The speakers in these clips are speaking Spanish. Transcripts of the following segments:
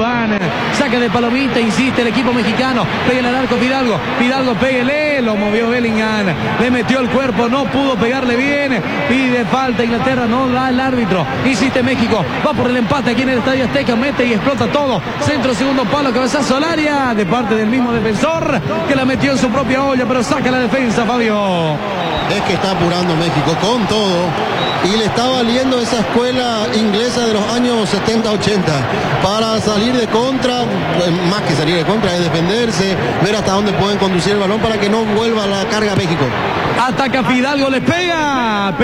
van. Saca de palomita, insiste el equipo mexicano. Pégale al arco Fidalgo. Fidalgo, pégale. Lo movió Bellingham. Le metió el cuerpo, no pudo pegarle bien. Pide falta Inglaterra, no da el árbitro. Insiste México. Va por el empate aquí en el Estadio Azteca. Mete y explota todo. Centro, segundo palo, cabezazo al área. De parte del mismo defensor que la metió en su propia olla, pero saca la defensa, Fabio. Es que está apurando México con todo. Y le está valiendo esa escuela inglesa de los años 70-80 para salir de contra, más que salir de contra, es defenderse, ver hasta dónde pueden conducir el balón para que no vuelva la carga a México. Ataca Fidalgo, le pega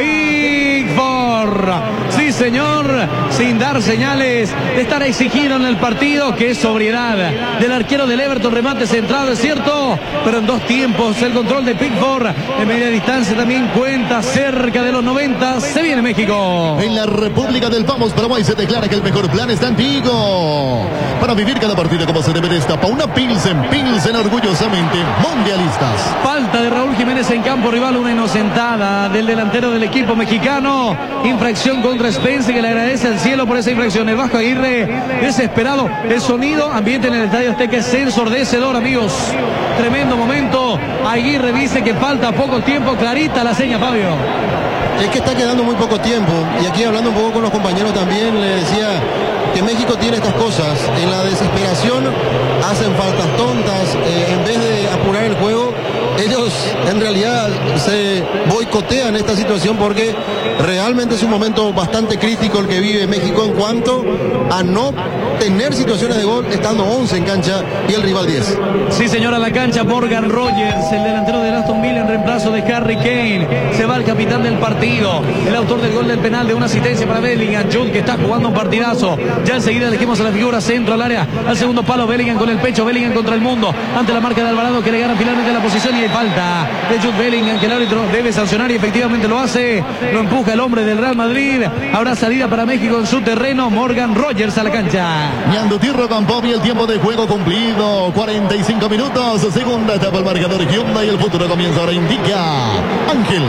Pickford. Sí, señor, sin dar señales de estar exigido en el partido, que es sobriedad del arquero del Everton. Remate centrado, es cierto, pero en dos tiempos. El control de Pickford de media distancia también cuenta, cerca de los 90. Se viene México. En la República del Vamos, Paraguay, se declara que el mejor plan está en Vigo. Para vivir cada partido como se debe, destapa una Pilsen orgullosamente mundialistas. Falta de Raúl Jiménez en campo rival, una inocentada del delantero del equipo mexicano. Infracción contra Spence, que le agradece al cielo por esa infracción. El Vasco Aguirre desesperado. El sonido ambiente en el Estadio Azteca es ensordecedor, amigos. Tremendo momento. Aguirre dice que falta poco tiempo. Clarita la seña, Fabio. Es que está quedando muy poco tiempo. Y aquí hablando un poco con los compañeros también, le decía que México tiene estas cosas. En la desesperación hacen faltas tontas. En vez de apurar el juego, ellos en realidad se boicotean esta situación, porque realmente es un momento bastante crítico el que vive México en cuanto a no tener situaciones de gol, estando 11 en cancha y el rival 10. Sí, señora, la cancha Morgan Rogers, el delantero de Aston Villa en reemplazo de Harry Kane. Se va el capitán del partido, el autor del gol del penal, de una asistencia para Bellingham. Jude, que está jugando un partidazo. Ya enseguida elegimos a la figura, centro al área, al segundo palo. Bellingham con el pecho, Bellingham contra el mundo, ante la marca de Alvarado, que le gana finalmente la posición, y hay falta de Jude Bellingham, que el árbitro debe sancionar, y efectivamente lo hace. Lo empuja el hombre del Real Madrid. Habrá salida para México en su terreno. Morgan Rogers a la cancha. Ñandutirro Campovi, el tiempo de juego cumplido, 45 minutos, segunda etapa, el marcador Hyundai, el futuro comienza ahora, indica Ángel.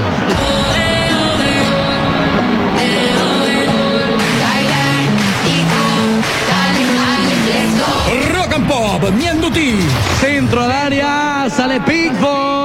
Rock and Pop, Ñanduti. Centro al área, sale Pickford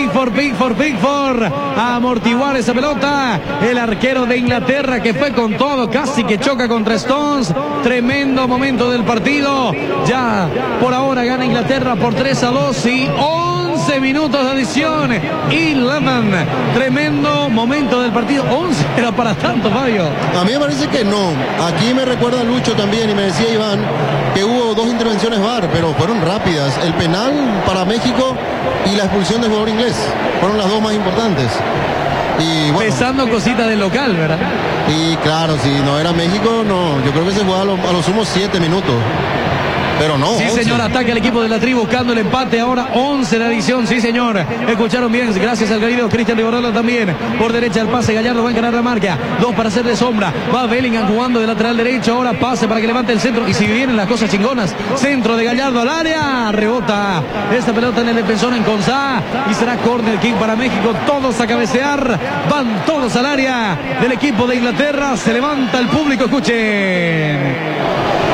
a amortiguar esa pelota. El arquero de Inglaterra, que fue con todo, casi que choca contra Stones. Tremendo momento del partido. Ya por ahora gana Inglaterra por 3-2 y 11 minutos de adición. 11. Tremendo momento del partido. 11 era para tanto, Fabio. A mí me parece que no. Aquí me recuerda Lucho también, y me decía Iván que hubo dos intervenciones VAR, pero fueron rápidas. El penal para México y la expulsión del jugador inglés fueron las dos más importantes. Y bueno, pesando cositas del local, ¿verdad? Y claro, si no era México, no. Yo creo que se jugaba a lo sumo 7 minutos. Pero no. Sí, 11. señor, ataca el equipo de la Tri buscando el empate. Ahora 11 de adición. Sí, señor. Escucharon bien. Gracias al querido Cristian Rivarola también. Por derecha el pase. Gallardo va a encarar la marca. 2 para hacer de sombra. Va Bellingham jugando de lateral derecho. Ahora pase para que levante el centro. Y si vienen las cosas chingonas. Centro de Gallardo al área. Rebota esta pelota en el defensor, en Consá. Y será corner kick para México. Todos a cabecear. Van todos al área del equipo de Inglaterra. Se levanta el público. Escuchen.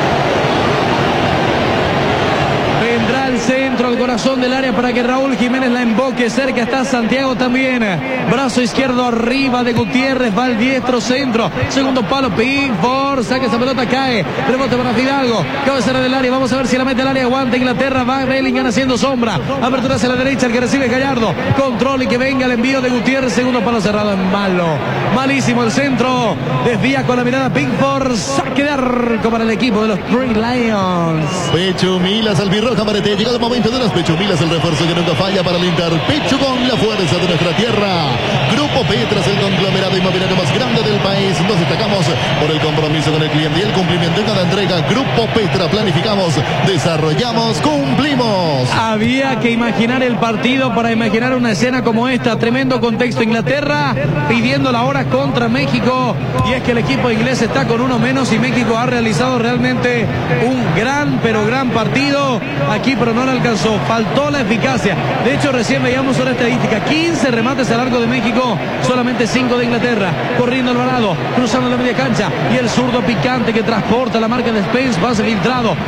Vendrá el centro al corazón del área para que Raúl Jiménez la emboque. Cerca está Santiago también. Brazo izquierdo arriba de Gutiérrez. Va al diestro, centro. Segundo palo, Pickford. Saca esa pelota, cae. Rebote para Fidalgo. Cabecera del área. Vamos a ver si la mete al área. Aguanta Inglaterra. Va Bellingham haciendo sombra. Apertura hacia la derecha. El que recibe Gallardo. Control y que venga el envío de Gutiérrez. Segundo palo cerrado, en malo. Malísimo el centro. Desvía con la mirada Pickford. Saque de arco para el equipo de los Green Lions. Pechumilas, albirroja Marete. Llega el momento de las Pechumilas, el refuerzo que nunca falla para alentar pecho con la fuerza de nuestra tierra. Grupo Petras, el conglomerado inmobiliario más grande del país. Nos destacamos por el compromiso con el cliente y el cumplimiento en cada entrega. Grupo Petra, planificamos, desarrollamos, cumplimos. Había que imaginar el partido para imaginar una escena como esta. Tremendo contexto. Inglaterra pidiendo la hora contra México, y es que el equipo inglés está con uno menos y México ha realizado realmente un gran, pero gran partido aquí, pero no le alcanzó, faltó la eficacia. De hecho, recién veíamos una estadística: 15 remates al arco de México, solamente 5 de Inglaterra. Corriendo Alvarado, cruzando la media cancha, y el zurdo picante que transporta la marca de Spence, pase filtrado.